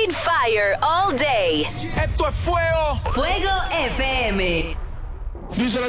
Straight fire all day. Esto es fuego. Fuego FM. Díselo,